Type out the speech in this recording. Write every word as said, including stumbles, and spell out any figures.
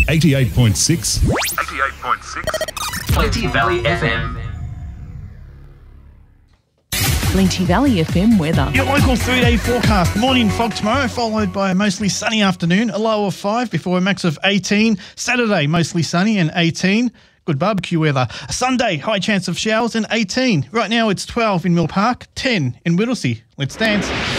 eighty-eight point six. eighty-eight point six. Plenty Valley F M. Plenty Valley F M weather. Your local three-day forecast. Morning fog tomorrow, followed by a mostly sunny afternoon. A low of five before a max of eighteen. Saturday, mostly sunny and eighteen. Good barbecue weather. Sunday, high chance of showers and eighteen. Right now it's twelve in Mill Park, ten in Whittlesea. Let's dance.